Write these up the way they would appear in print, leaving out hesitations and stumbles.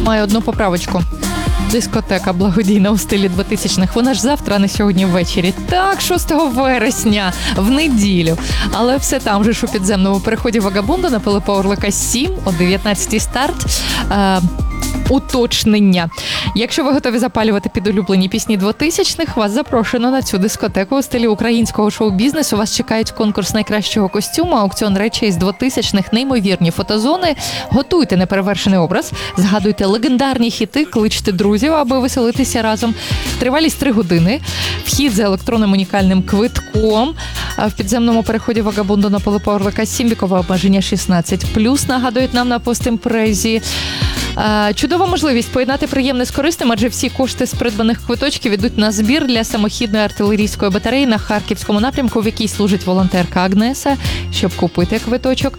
Маю одну поправочку. Дискотека благодійна у стилі 2000-х. Вона ж завтра, а не сьогодні ввечері. Так, 6 вересня, в неділю. Але все там же ж у підземному переході Вагабунду на Пилипа Орлика 7, о 19-й старт. Уточнення. Якщо ви готові запалювати під улюблені пісні 2000-х, вас запрошено на цю дискотеку у стилі українського шоу-бізнесу. Вас чекають конкурс найкращого костюму, аукціон речей з 2000-х, неймовірні фотозони. Готуйте неперевершений образ, згадуйте легендарні хіти, кличте друзів, аби веселитися разом. Тривалість 3 години. Вхід за електронним унікальним квитком. В підземному переході Вагабунду на Пилипа Орлика 7, вікове обмеження 16+, нагадують нам на постімпрезі. Чудова можливість поєднати приємне з корисним, адже всі кошти з придбаних квиточків ідуть на збір для самохідної артилерійської батареї на Харківському напрямку, в якій служить волонтерка Агнеса, щоб купити квиточок.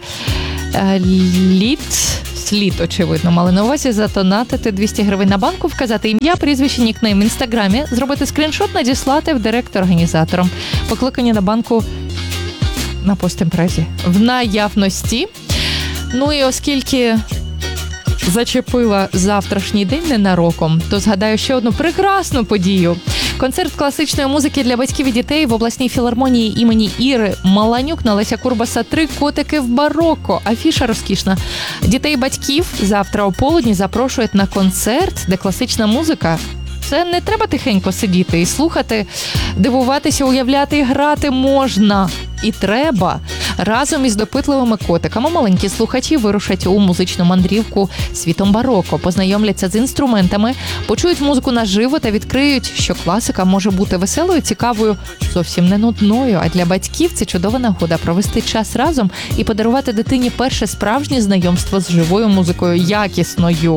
Слід, очевидно, мали на увазі задонатити 200 гривень на банку, вказати ім'я, прізвище, нікнейм в інстаграмі, зробити скріншот, надіслати в директ організаторам. Покликання на банку на постімпрезі в наявності. Ну і оскільки зачепила завтрашній день ненароком, то згадаю ще одну прекрасну подію. Концерт класичної музики для батьків і дітей в обласній філармонії імені Іри Маланюк на Леся Курбаса 3 котики в бароко. Афіша розкішна. Дітей і батьків завтра ополудні запрошують на концерт, де класична музика. Це не треба тихенько сидіти і слухати, дивуватися, уявляти і грати можна. І треба. Разом із допитливими котиками маленькі слухачі вирушать у музичну мандрівку світом бароко, познайомляться з інструментами, почують музику наживо та відкриють, що класика може бути веселою, цікавою, зовсім не нудною. А для батьків це чудова нагода провести час разом і подарувати дитині перше справжнє знайомство з живою музикою, якісною.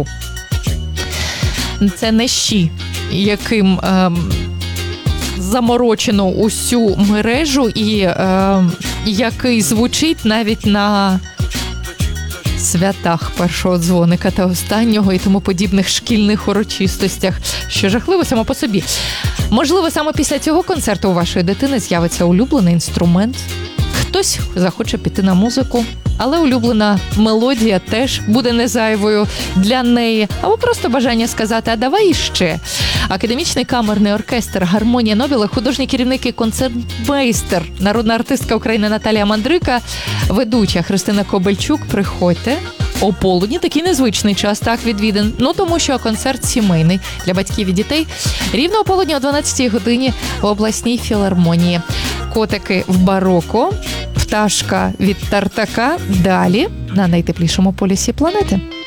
Це не щі, яким заморочено усю мережу і який звучить навіть на святах першого дзвоника та останнього і тому подібних шкільних урочистостях, що жахливо само по собі. Можливо, саме після цього концерту у вашої дитини з'явиться улюблений інструмент. Хтось захоче піти на музику, але улюблена мелодія теж буде не зайвою для неї. Або просто бажання сказати, а давай іще. Академічний камерний оркестр «Гармонія Нобеля», художній керівник і концертмейстер, народна артистка України Наталія Мандрика, ведуча Христина Кобельчук. Приходьте. Ополудні такий незвичний час, так, відвідин. Ну, тому що концерт сімейний для батьків і дітей. Рівно ополудні о 12-й годині в обласній філармонії. Котики в бароко, пташка від Тартака. Далі на найтеплішому полюсі планети.